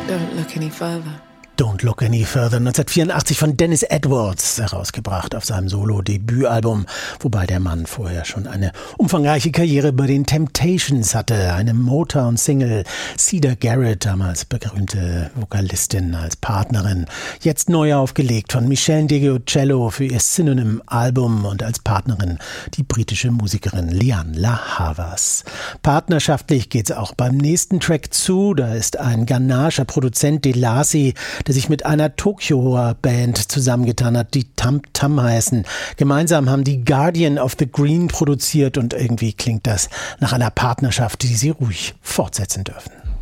Don't look any further. Don't Look Any Further, 1984 von Dennis Edwards, herausgebracht auf seinem Solo-Debütalbum, wobei der Mann vorher schon eine umfangreiche Karriere bei den Temptations hatte, eine Motown-Single, Cedar Garrett, damals berühmte Vokalistin als Partnerin, jetzt neu aufgelegt von Michelle DeGiucello für ihr Synonym-Album und als Partnerin die britische Musikerin Lianne La Havas. Partnerschaftlich geht's auch beim nächsten Track zu, da ist ein ghanaischer Produzent Delasi, der sich mit einer Tokioer Band zusammengetan hat, die Tam Tam heißen. Gemeinsam haben die Guardian of the Green produziert und irgendwie klingt das nach einer Partnerschaft, die sie ruhig fortsetzen dürfen.